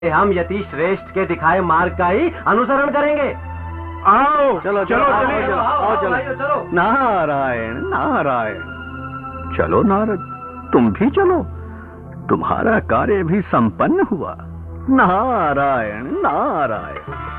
हम यति श्रेष्ठ के दिखाए मार्ग का ही अनुसरण करेंगे। आओ चलो चलो चलो आओ चलो। नारायण नारायण। चलो नारद, तुम भी चलो, तुम्हारा कार्य भी संपन्न हुआ। नारायण नारायण।